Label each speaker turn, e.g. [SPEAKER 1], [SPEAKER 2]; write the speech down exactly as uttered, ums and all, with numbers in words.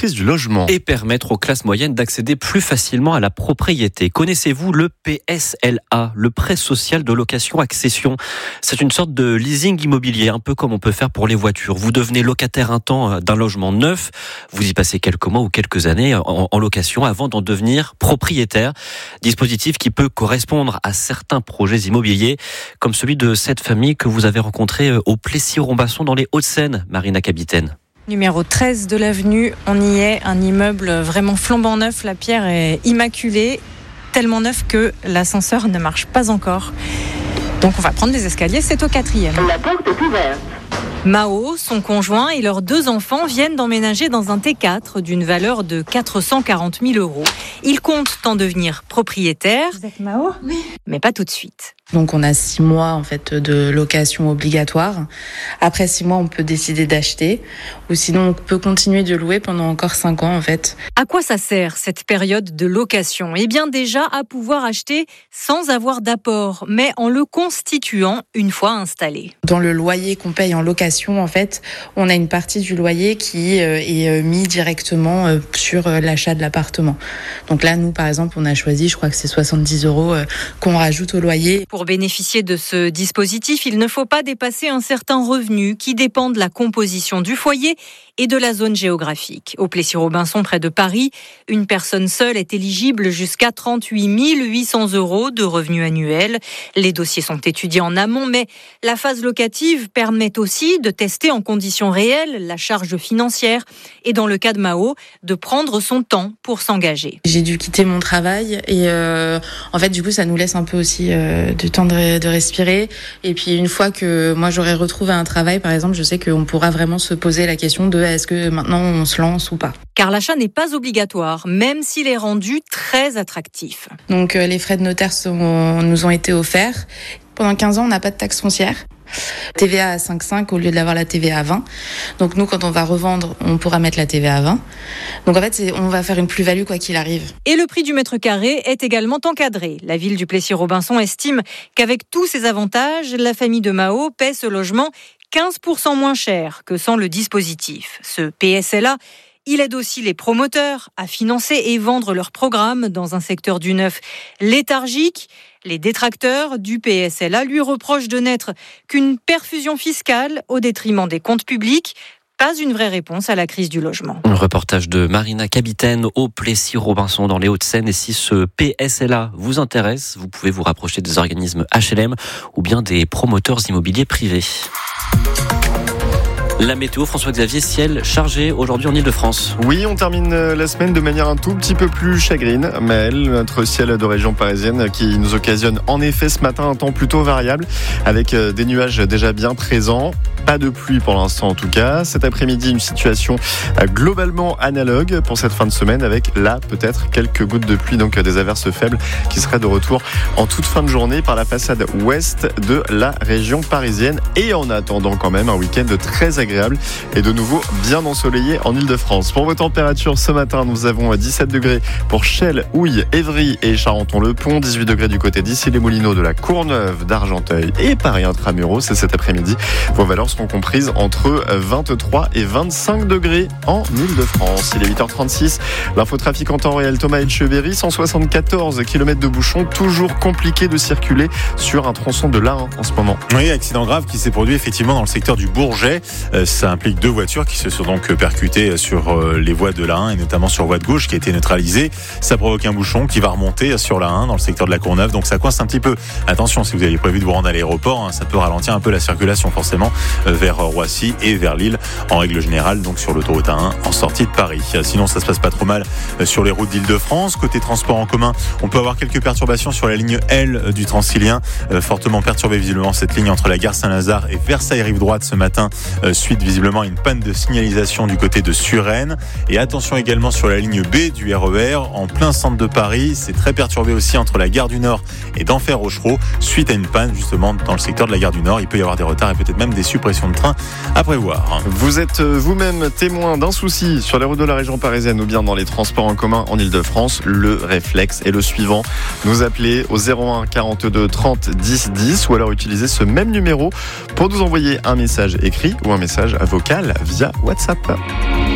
[SPEAKER 1] crise du logement.
[SPEAKER 2] Et permettre aux classes moyennes d'accéder plus facilement à la propriété. Connaissez-vous le P S L A, le prêt social de location accession? C'est une sorte de leasing immobilier, un peu comme on peut faire pour les voitures. Vous devenez locataire un temps d'un logement neuf, vous y passez quelques mois ou quelques années en, en location avant d'en devenir propriétaire. Dispositif qui peut correspondre à certains projets immobiliers, comme celui de cette famille que vous avez rencontrée au Plessis-Robinson dans les Hauts-de-Seine, Marina Capitaine.
[SPEAKER 3] Numéro treize de l'avenue, on y est, un immeuble vraiment flambant neuf, la pierre est immaculée, tellement neuf que l'ascenseur ne marche pas encore. Donc on va prendre les escaliers, c'est au quatrième.
[SPEAKER 4] La porte est ouverte.
[SPEAKER 3] Mao, son conjoint et leurs deux enfants viennent d'emménager dans un T quatre d'une valeur de quatre cent quarante mille euros. Ils comptent en devenir propriétaires.
[SPEAKER 5] Vous êtes Mao ?
[SPEAKER 3] Oui. Mais pas tout de suite.
[SPEAKER 5] Donc on a six mois en fait de location obligatoire. Après six mois, on peut décider d'acheter, ou sinon on peut continuer de louer pendant encore cinq ans en fait.
[SPEAKER 3] À quoi ça sert cette période de location ? Eh bien déjà à pouvoir acheter sans avoir d'apport, mais en le constituant une fois installé.
[SPEAKER 5] Dans le loyer qu'on paye en location, en fait, on a une partie du loyer qui est mis directement sur l'achat de l'appartement. Donc là, nous par exemple, on a choisi, je crois que c'est soixante-dix euros qu'on rajoute au loyer.
[SPEAKER 3] Pour bénéficier de ce dispositif, il ne faut pas dépasser un certain revenu qui dépend de la composition du foyer et de la zone géographique. Au Plessis-Robinson, près de Paris, une personne seule est éligible jusqu'à trente-huit mille huit cents euros de revenus annuels. Les dossiers sont étudiés en amont, mais la phase locative permet aussi de tester en conditions réelles la charge financière et, dans le cas de Mao, de prendre son temps pour s'engager.
[SPEAKER 5] J'ai dû quitter mon travail et euh, en fait, du coup, ça nous laisse un peu aussi euh, du temps de, de respirer. Et puis, une fois que moi, j'aurai retrouvé un travail, par exemple, je sais qu'on pourra vraiment se poser la question de est-ce que maintenant on se lance ou pas.
[SPEAKER 3] Car l'achat n'est pas obligatoire, même s'il est rendu très attractif.
[SPEAKER 5] Donc euh, les frais de notaire sont, nous ont été offerts. Pendant quinze ans, on n'a pas de taxe foncière. T V A à cinq virgule cinq au lieu d'avoir la T V A à vingt. Donc nous, quand on va revendre, on pourra mettre la T V A à vingt. Donc en fait, c'est, on va faire une plus-value quoi qu'il arrive.
[SPEAKER 3] Et le prix du mètre carré est également encadré. La ville du Plessis-Robinson estime qu'avec tous ces avantages, la famille de Mao paie ce logement quinze pour cent moins cher que sans le dispositif. Ce P S L A, il aide aussi les promoteurs à financer et vendre leurs programmes dans un secteur du neuf léthargique. Les détracteurs du P S L A lui reprochent de n'être qu'une perfusion fiscale au détriment des comptes publics. Pas une vraie réponse à la crise du logement.
[SPEAKER 2] Un reportage de Marina Capitaine au Plessis-Robinson dans les Hauts-de-Seine. Et si ce P S L A vous intéresse, vous pouvez vous rapprocher des organismes H L M ou bien des promoteurs immobiliers privés. La météo, François-Xavier, ciel chargé aujourd'hui en Ile-de-France.
[SPEAKER 1] Oui, on termine la semaine de manière un tout petit peu plus chagrine. Maëlle, notre ciel de région parisienne qui nous occasionne en effet ce matin un temps plutôt variable avec des nuages déjà bien présents. Pas de pluie pour l'instant en tout cas. Cet après-midi, une situation globalement analogue pour cette fin de semaine avec là peut-être quelques gouttes de pluie, donc des averses faibles qui seraient de retour en toute fin de journée par la façade ouest de la région parisienne. Et en attendant quand même un week-end très agréable agréable et de nouveau bien ensoleillé en Ile-de-France. Pour vos températures ce matin, nous avons dix-sept degrés pour Chelles, Houille, Évry et Charenton-le-Pont, dix-huit degrés du côté d'Issy-les-Moulineaux, de la Courneuve, d'Argenteuil et Paris Intramuros. Et cet après-midi, vos valeurs seront comprises entre vingt-trois et vingt-cinq degrés en Ile-de-France. Il est huit heures trente-six. L'infotrafic en temps réel, Thomas Etcheverry, cent soixante-quatorze kilomètres de bouchons, toujours compliqué de circuler sur un tronçon de l'A un en ce moment.
[SPEAKER 6] Oui, accident grave qui s'est produit effectivement dans le secteur du Bourget. Ça implique deux voitures qui se sont donc percutées sur les voies de l'A un et notamment sur voie de gauche qui a été neutralisée. Ça provoque un bouchon qui va remonter sur l'A un dans le secteur de la Courneuve. Donc ça coince un petit peu. Attention, si vous avez prévu de vous rendre à l'aéroport, ça peut ralentir un peu la circulation forcément vers Roissy et vers Lille en règle générale, donc sur l'autoroute A un en sortie de Paris. Sinon, ça se passe pas trop mal sur les routes d'Île-de-France. Côté transport en commun, on peut avoir quelques perturbations sur la ligne L du Transilien, fortement perturbée visiblement cette ligne entre la gare Saint-Lazare et Versailles rive droite ce matin, suite visiblement à une panne de signalisation du côté de Suresnes. Et attention également sur la ligne B du R E R en plein centre de Paris, c'est très perturbé aussi entre la gare du Nord et d'Enfer-Rochereau suite à une panne justement dans le secteur de la gare du Nord. Il peut y avoir des retards et peut-être même des suppressions de trains à prévoir.
[SPEAKER 1] Vous êtes vous-même témoin d'un souci sur les routes de la région parisienne ou bien dans les transports en commun en Ile-de-France. Le réflexe est le suivant: nous appeler au zéro un quarante-deux trente dix dix ou alors utiliser ce même numéro pour nous envoyer un message écrit ou un message vocal via WhatsApp.